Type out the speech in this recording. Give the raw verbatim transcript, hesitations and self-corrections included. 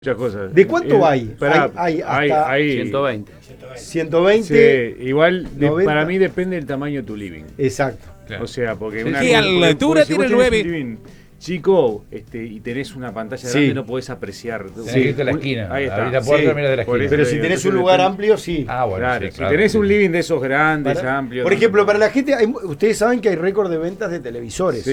Muchas cosas. ¿De cuánto Eh, hay? Esperá, Hay- hay hay, hasta hay- ciento veinte. ciento veinte. sí, igual, de- noventa. para mí depende del tamaño de tu living. Exacto. O sea, porque Sí, una sí. cosa- ¿Qué porque- altura porque si tiene vos el tenés nueve? un living chico este, y tenés una pantalla Sí. grande, no podés apreciar. Tenés que irte a la esquina. Ahí está. Abrir la puerta Sí, y mirar de la por esquina. eso Pero te si digo, tenés un entonces lugar depende- amplio, sí. Ah, bueno, Claro, sí, si claro, tenés sí. un living de esos grandes, Para- amplios. por ejemplo, para la gente, hay- ustedes saben que hay récord de ventas de televisores. Sí.